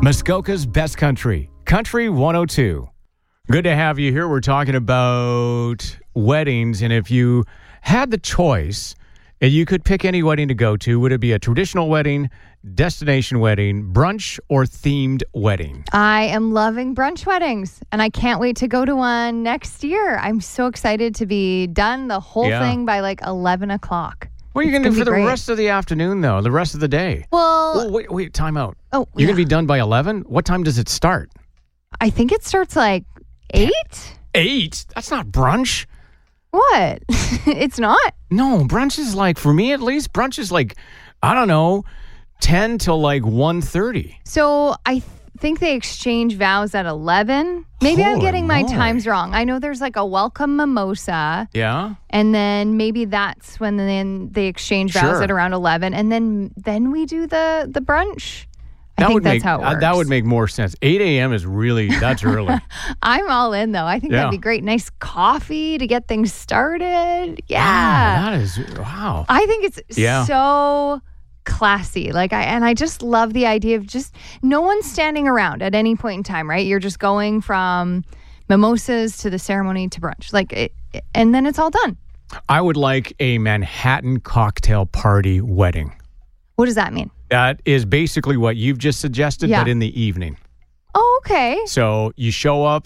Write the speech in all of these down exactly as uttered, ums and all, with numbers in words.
Muskoka's Best Country, Country one oh two. Good to have you here. We're talking about weddings, and if you had the choice and you could pick any wedding to go to, would it be a traditional wedding, destination wedding, brunch, or themed wedding? I am loving brunch weddings, and I can't wait to go to one next year. I'm so excited to be done the whole Yeah. thing by like eleven o'clock. What are you going to do for the great. rest of the afternoon, though? The rest of the day? Well, Oh, wait, wait, time out. oh, You're yeah. going to be done by eleven? What time does it start? I think it starts like eight. eight? That's not brunch. What? It's not? No, brunch is like, for me at least, brunch is like, I don't know, ten till like one thirty. So I th- think they exchange vows at eleven. Maybe I'm Holy getting my moly. times wrong. I know there's like a welcome mimosa, Yeah? and then maybe that's when then they exchange vows Sure. at around eleven, and then then we do the the brunch. I That think would that's make, how it uh, works. that would make more sense. eight a.m. is really, that's early. I'm all in though. I think Yeah. that'd be great. Nice coffee to get things started. Yeah. Wow, that is, wow. I think it's Yeah. so classy. Like I and I just love the idea of just no one standing around at any point in time, right? You're just going from mimosas to the ceremony to brunch. Like it, and then it's all done. I would like a Manhattan cocktail party wedding. What does that mean? That is basically what you've just suggested, Yeah. but in the evening. Oh, okay. So you show up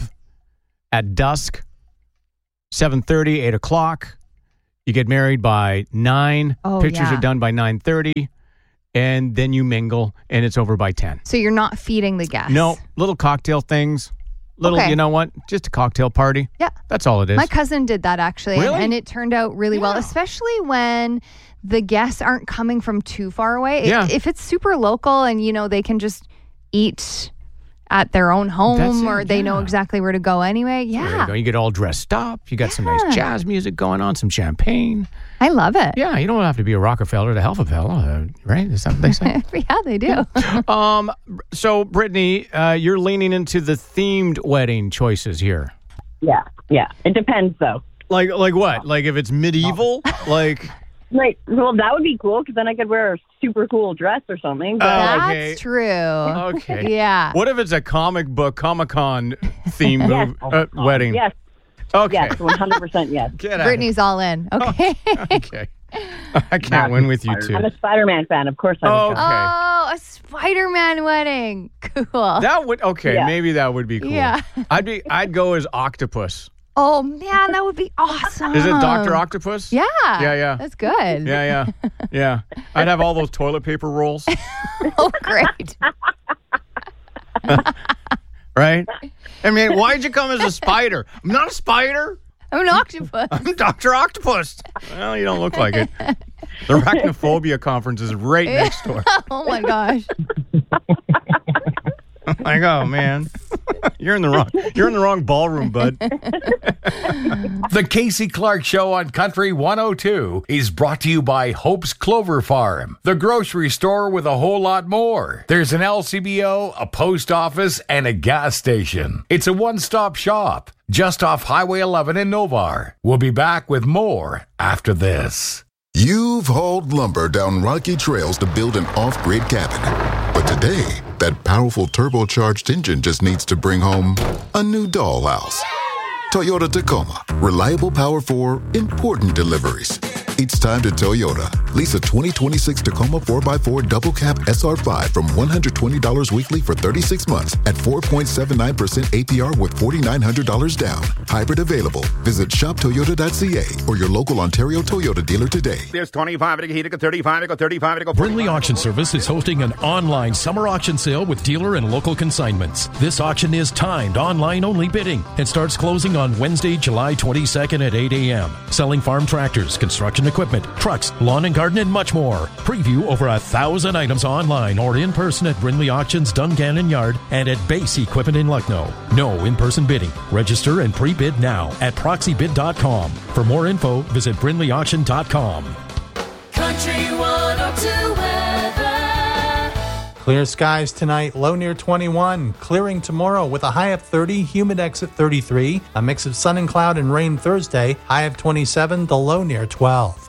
at dusk, seven thirty, eight o'clock. You get married by nine. Oh, Pictures yeah. are done by nine thirty. And then you mingle, and it's over by ten. So you're not feeding the guests. No, little cocktail things. Little, Okay. you know what? Just a cocktail party. Yeah. That's all it is. My cousin did that actually, and- Really? and it turned out really well, Yeah. especially when the guests aren't coming from too far away. If- Yeah. If it's super local and, you know, they can just eat at their own home That's it, or they know yeah. exactly where to go anyway. There you Yeah. go. You get all dressed up. You got some Yeah. nice jazz music going on, some champagne. I love it. Yeah, you don't have to be a Rockefeller to help a fella, uh, right? Is that what they say? Yeah, they do. um, so, Brittany, uh, you're leaning into the themed wedding choices here. Yeah, yeah. It depends, though. Like, like what? Like if it's medieval? Like, Like, well, that would be cool because then I could wear a super cool dress or something. But Oh, That's okay. true. okay. Yeah. What if it's a comic book Comic Con theme yes, move, uh, wedding? yes, Okay. yes, one hundred percent yes. Get out. Brittany's all in. Okay. Okay. I can't win with you two. I'm a Spider-Man fan, of course. I Oh, would go. okay. Oh, a Spider-Man wedding. Cool. That would okay. Yeah. Maybe that would be cool. Yeah. I'd be. I'd go as Octopus. Oh, man, that would be awesome. Is it Doctor Octopus? Yeah. Yeah, yeah. That's good. Yeah, yeah, yeah. I'd have all those toilet paper rolls, Oh, great. right? I mean, why'd you come as a spider? I'm not a spider. I'm an octopus. I'm Doctor Octopus. Well, you don't look like it. The Arachnophobia conference is right next door. Oh, my gosh. I'm like, oh man, you're in the wrong. You're in the wrong ballroom, bud. The Casey Clark Show on Country one oh two is brought to you by Hope's Clover Farm, the grocery store with a whole lot more. There's an L C B O, a post office, and a gas station. It's a one-stop shop just off Highway eleven in Novar. We'll be back with more after this. You've hauled lumber down rocky trails to build an off-grid cabin. But today, that powerful turbocharged engine just needs to bring home a new dollhouse. Toyota Tacoma. Reliable power for important deliveries. It's time to Toyota. Lease a twenty twenty-six Tacoma four by four double cab S R five from one hundred twenty dollars weekly for thirty-six months at four point seven nine percent A P R with four thousand nine hundred dollars down. Hybrid available. Visit shop toyota dot c a or your local Ontario Toyota dealer today. There's twenty-five, thirty-five, thirty-five. Brindley Auction Service is hosting an online summer auction sale with dealer and local consignments. This auction is timed online-only bidding and starts closing on Wednesday, July twenty-second at eight a.m. Selling farm tractors, construction equipment, trucks, lawn and garden, and much more. Preview over a thousand items online or in person at Brindley Auctions, Dungannon Yard, and at Base Equipment in Lucknow. No in-person bidding. Register and pre-bid now at proxy bid dot com. For more info, visit brindley auction dot com. Country one oh two weather. Clear skies tonight, low near twenty-one. Clearing tomorrow with a high of thirty, humid exit thirty-three. A mix of sun and cloud and rain Thursday, high of twenty-seven, the low near twelve.